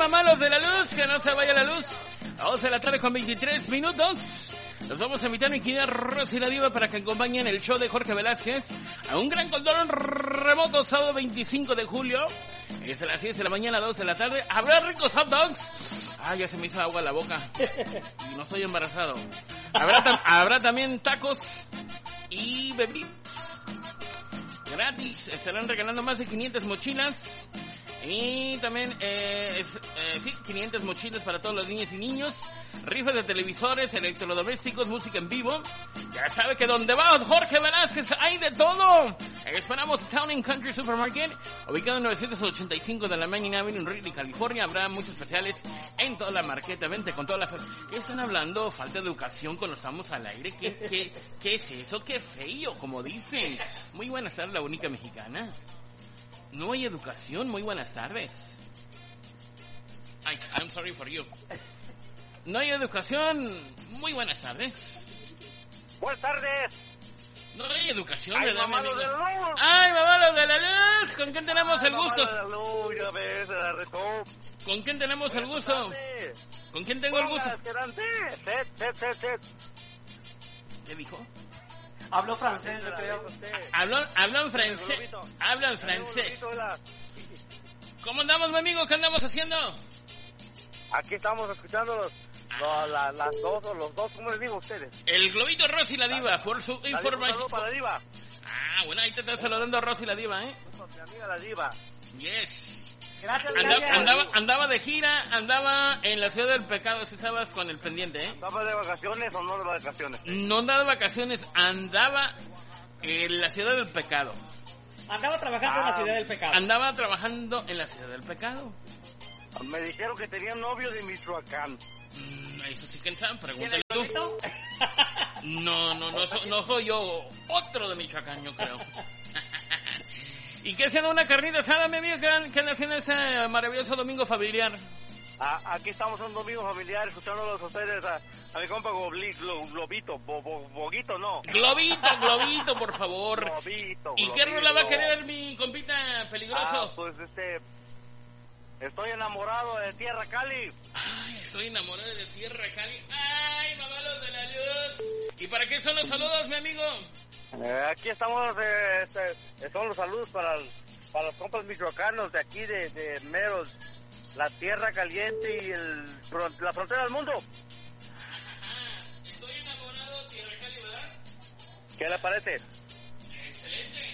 mamalos de la luz, que no se vaya la luz. A 12 de la tarde con 23 minutos. Los vamos a invitar mi querida Rosy la Diva para que acompañen el show de Jorge Velázquez a un gran control remoto sábado 25 de julio. Es a las 10 de la mañana, 2 de la tarde. Habrá ricos hot dogs. Ya se me hizo agua en la boca. Y no estoy embarazado. Habrá también tacos y bebidas gratis. Estarán regalando más de 500 mochilas. Y también, 500 mochilas para todos los niños y niños. Rifas de televisores, electrodomésticos, música en vivo. Ya sabe que donde va Jorge Velázquez hay de todo. Esperamos Town and Country Supermarket, ubicado en 985 de la Main Avenue en Reedley, California. Habrá muchos especiales en toda la marqueta. Vente con toda la... ¿Qué están hablando? Falta de educación cuando estamos al aire. ¿Qué es eso? ¡Qué feo! Como dicen. Muy buenas tardes, la única mexicana. No hay educación. Muy buenas tardes. I'm sorry for you. No hay educación. Muy buenas tardes. Buenas tardes. No hay educación, ¡Ay, ¿verdad, mi mamalos amigo? de la luz! ¡Ay, mamalos de la luz! ¿Con quién tenemos el gusto? De la luz, ya ves, la retó. ¿Con quién tenemos el gusto? ¿Con quién tengo el gusto? ¿Qué dijo? Habló francés, yo creo. Habló en francés. Habla en francés. ¿Cómo andamos, mi amigo? ¿Qué andamos haciendo? Aquí estamos escuchándolos. Las dos o los dos, ¿cómo les digo a ustedes? El globito Rosy la Diva, por su información. Un saludo para la Diva. Bueno, ahí te está saludando Rosy la Diva, ¿eh? Mi amiga la Diva. Yes. Gracias, Andaba de gira, andaba en la Ciudad del Pecado, si estabas con el pendiente, ¿eh? ¿Andaba de vacaciones o no de vacaciones? No andaba de vacaciones, andaba en la Ciudad del Pecado. Andaba trabajando en la Ciudad del Pecado. Andaba trabajando en la Ciudad del Pecado. Me dijeron que tenía novio de Michoacán. Eso sí que saben, pregúntale tú. No soy yo otro de Michoacán, yo creo. ¿Y qué haciendo una carnita asada, mi amigo? ¿Qué andan haciendo ese maravilloso domingo familiar? Aquí estamos un domingo familiar escuchándolos a ustedes, a mi compa Globito, Boguito, no. Globito, por favor. Globito. ¿Y qué rola va a querer mi compita peligroso? Pues estoy enamorado de Tierra Cali. Ay, estoy enamorado de Tierra Cali. Ay, mamalos de la luz. ¿Y para qué son los saludos, mi amigo? Aquí estamos, son los saludos para los compas michoacanos de aquí, de Meros, la Tierra Caliente y la frontera del mundo. Estoy enamorado de Tierra Cali, ¿verdad? ¿Qué le parece? Excelente.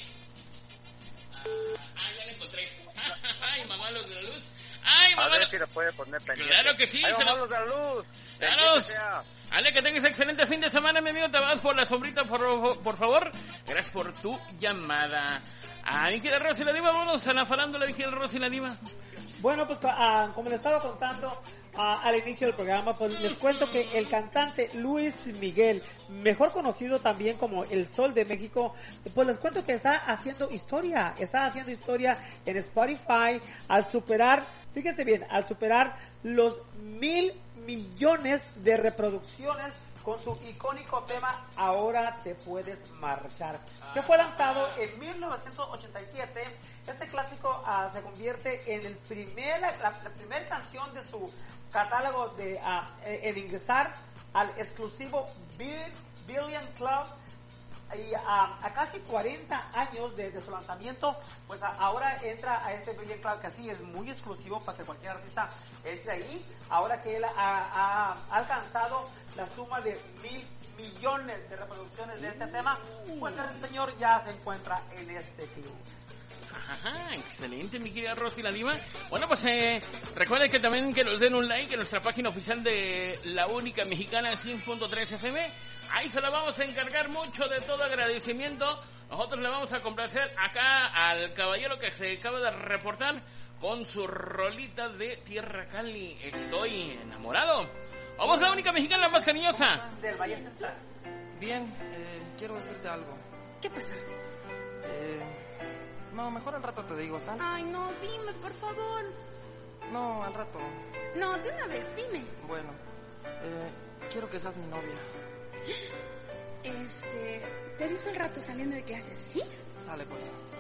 Ya la encontré. Ay, mamalos de la luz. Ay, a ver si le puede poner pendiente. Claro que sí. Ay, mamalos de la luz. Claro. Ale, que tengas excelente fin de semana, mi amigo. Te vas por la sombrita, por favor. Gracias por tu llamada. Mi querida Rosy la Diva, vamos a la farándula, mi querida Rosy la Diva. Bueno, pues como les estaba contando al inicio del programa, pues les cuento que el cantante Luis Miguel, mejor conocido también como El Sol de México, pues les cuento que está haciendo historia en Spotify al superar, fíjense bien, los 1,000 millones de reproducciones con su icónico tema Ahora te puedes marchar, que fue lanzado en 1987. Este clásico se convierte en la primera canción de su catálogo en ingresar al exclusivo Billion Club. Y a casi 40 años de su lanzamiento, pues ahora entra a este Billion Club, que así es muy exclusivo para que cualquier artista entre ahí, ahora que él ha alcanzado la suma de 1,000 millones de reproducciones de este tema, pues el señor ya se encuentra en este club. Ajá, excelente, mi querida Rosy la Diva. Bueno, pues recuerden que también que nos den un like en nuestra página oficial de La Única Mexicana 100.3 FM. Ahí se la vamos a encargar mucho de todo agradecimiento. Nosotros le vamos a complacer acá al caballero que se acaba de reportar con su rolita de Tierra Cali. Estoy enamorado. Vamos, La Única Mexicana, la más cariñosa del Valle Central. Bien, quiero decirte algo. ¿Qué pasa? No, mejor al rato te digo, ¿sabes? Ay, no, dime, por favor. No, al rato. No, de una vez, dime. Bueno, quiero que seas mi novia. Te he visto al rato saliendo de clases, ¿sí? Sale, pues.